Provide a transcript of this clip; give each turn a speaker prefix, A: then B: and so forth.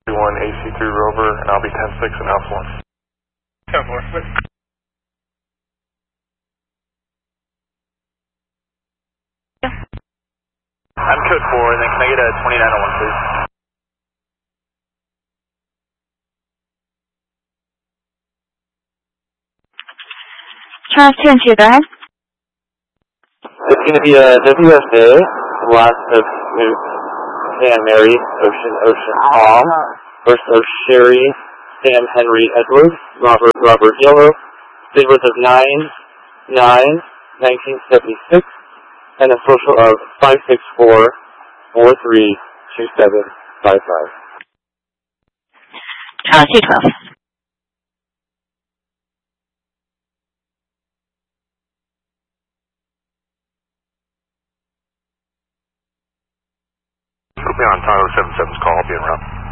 A: 1 AC3 Rover, and I'll be 10-6 in House 1.
B: 10-4, please.
C: I'm code 4, and then can I get a 2901, please?
D: Charles 10-2, go ahead.
E: It's going to be a WFA, lots of Sam Mary, Ocean Palm, first of Sherry, Sam Henry Edwards, Robert Yellow, date birth of 9/9/1976, and a social of 564-432755.
D: Charles 212.
A: Put me on Tyler 77's call, I'll be en route.